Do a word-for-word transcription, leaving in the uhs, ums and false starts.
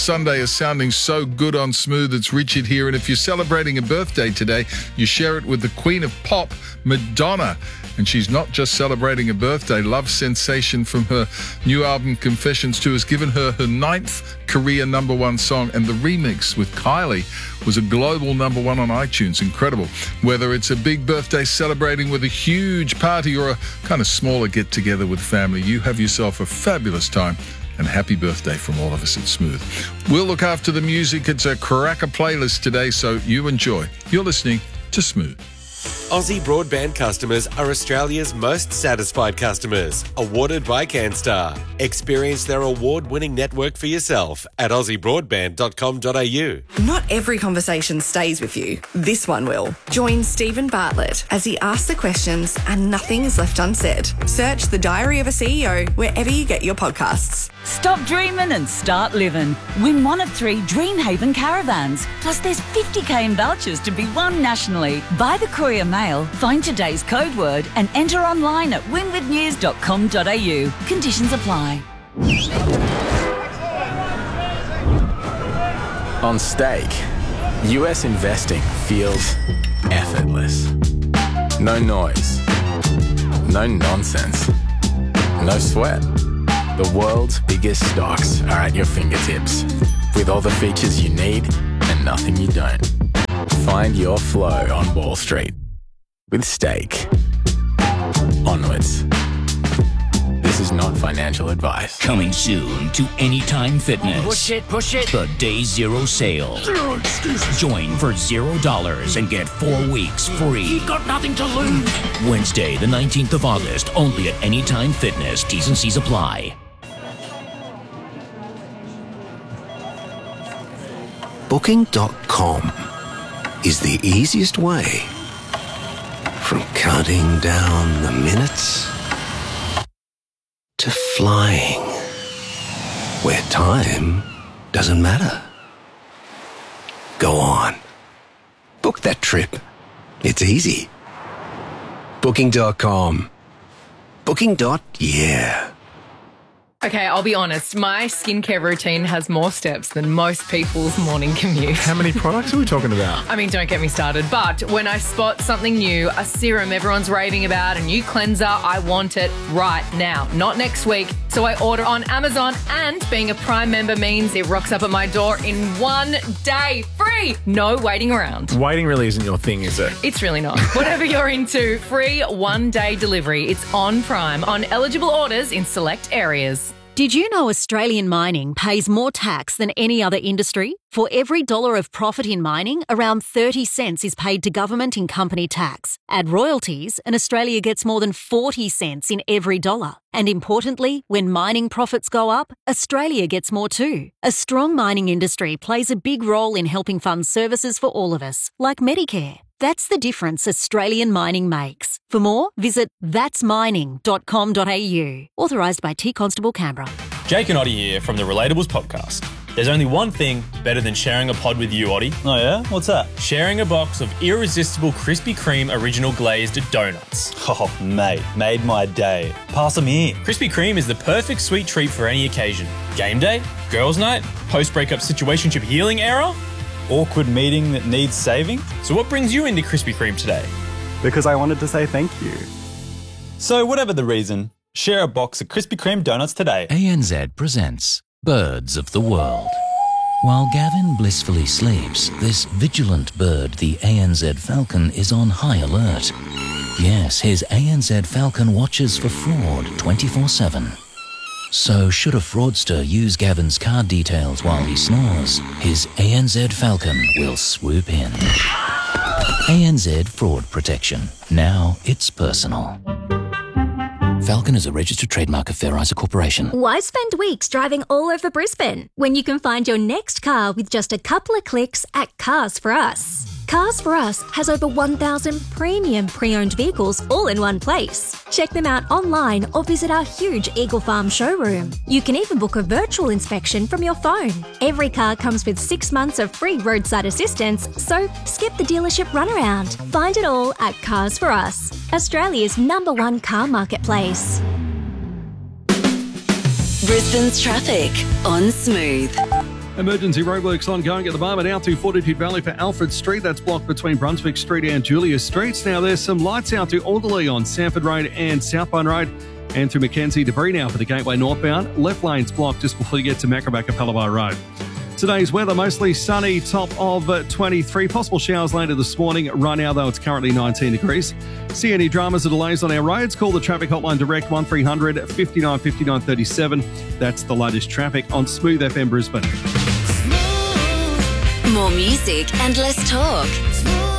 Sunday is sounding so good on Smooth. It's Richard here, and if you're celebrating a birthday today, you share it with the Queen of Pop, Madonna. And she's not just celebrating a birthday. Love Sensation from her new album Confessions two has given her her ninth career number one song, and the remix with Kylie was a global number one on iTunes. Incredible. Whether it's a big birthday celebrating with a huge party or a kind of smaller get-together with family, you have yourself a fabulous time. And happy birthday from all of us at Smooth. We'll look after the music. It's a cracker playlist today, so you enjoy. You're listening to Smooth. Aussie Broadband customers are Australia's most satisfied customers, awarded by CanStar. Experience their award-winning network for yourself at aussie broadband dot com dot a u. Not every conversation stays with you. This one will. Join Stephen Bartlett as he asks the questions and nothing is left unsaid. Search The Diary of a C E O wherever you get your podcasts. Stop dreaming and start living. Win one of three Dreamhaven caravans. Plus there's fifty k in vouchers to be won nationally. Buy the Courier Mail, find today's code word and enter online at win with news dot com dot a u. Conditions apply. On Stake, U S investing feels effortless. No noise. No nonsense. No sweat. The world's biggest stocks are at your fingertips, with all the features you need and nothing you don't. Find your flow on Wall Street with Stake. Onwards. This is not financial advice. Coming soon to Anytime Fitness. Push it, push it. The Day Zero Sale. Zero excuses. Join for zero dollars and get four weeks free. You've got nothing to lose. Wednesday, the nineteenth of August, only at Anytime Fitness. T's and C's apply. Booking dot com is the easiest way from counting down the minutes to flying where time doesn't matter. Go on. Book that trip. It's easy. Booking dot com. Booking. Yeah. Okay, I'll be honest. My skincare routine has more steps than most people's morning commute. How many products are we talking about? I mean, don't get me started. But when I spot something new, a serum everyone's raving about, a new cleanser, I want it right now, not next week. So I order on Amazon, and being a Prime member means it rocks up at my door in one day. Free! No waiting around. Waiting really isn't your thing, is it? It's really not. Whatever you're into, free one-day delivery. It's on Prime, on eligible orders in select areas. Did you know Australian mining pays more tax than any other industry? For every dollar of profit in mining, around thirty cents is paid to government in company tax. Add royalties, and Australia gets more than forty cents in every dollar. And importantly, when mining profits go up, Australia gets more too. A strong mining industry plays a big role in helping fund services for all of us, like Medicare. That's the difference Australian mining makes. For more, visit thats mining dot com dot a u. Authorised by T Constable Canberra. Jake and Oddie here from the Relatables podcast. There's only one thing better than sharing a pod with you, Oddie. Oh yeah? What's that? Sharing a box of irresistible Krispy Kreme original glazed donuts. Oh, mate, made my day. Pass them here. Krispy Kreme is the perfect sweet treat for any occasion. Game day, girls' night, post-breakup situationship healing era. Awkward meeting that needs saving? So what brings you into Krispy Kreme today? Because I wanted to say thank you. So whatever the reason, share a box of Krispy Kreme donuts today. A N Z presents Birds of the World. While Gavin blissfully sleeps, this vigilant bird, the A N Z falcon, is on high alert. Yes, his A N Z falcon watches for fraud twenty-four seven. So should a fraudster use Gavin's card details while he snores, his A N Z Falcon will swoop in. A N Z Fraud Protection. Now it's personal. Falcon is a registered trademark of Fair Isa Corporation. Why spend weeks driving all over Brisbane when you can find your next car with just a couple of clicks at Cars for Us? Cars for Us has over one thousand premium pre-owned vehicles all in one place. Check them out online or visit our huge Eagle Farm showroom. You can even book a virtual inspection from your phone. Every car comes with six months of free roadside assistance, so skip the dealership runaround. Find it all at Cars for Us, Australia's number one car marketplace. Brisbane's traffic on Smooth. Emergency roadworks ongoing at the moment out to Fortitude Valley for Alfred Street. That's blocked between Brunswick Street and Julius Streets. Now there's some lights out to Alderley on Sanford Road and Southbound Road, and through Mackenzie debris now for the Gateway northbound. Left lane's blocked just before you get to Macroback Appalaba Road. Today's weather, mostly sunny, top of twenty-three. Possible showers later this morning. Right now, though, it's currently nineteen degrees. See any dramas or delays on our roads? Call the traffic hotline direct one three hundred fifty-nine fifty-nine thirty-seven. That's the latest traffic on Smooth F M Brisbane. More music and less talk.